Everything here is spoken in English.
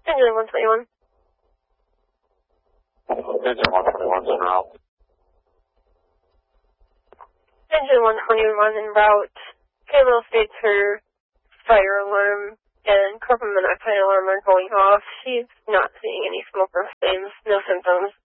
Engine 121. Engine 121 en route. Engine 121 en route. Payload states her fire alarm and carbon monoxide alarm are going off. She's not seeing any smoke or flames, no symptoms.